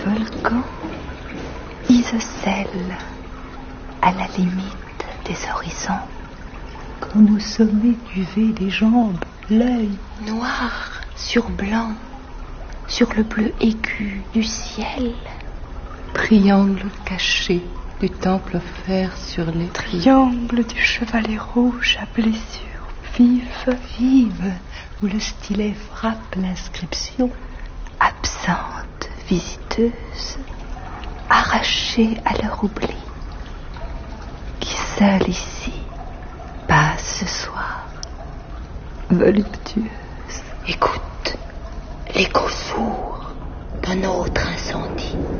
Volcan, isocèle, à la limite des horizons. Comme au sommet du V des jambes, l'œil Noir sur blanc, sur le bleu aigu du ciel. Triangle caché du temple offert sur les Triangle du chevalet rouge à blessure vive, vive, où le stylet frappe l'inscription. Absente visiteuse, arrachée à leur oubli, qui seule ici passe ce soir, voluptueuse. Écoute, l'écho sourd d'un autre incendie.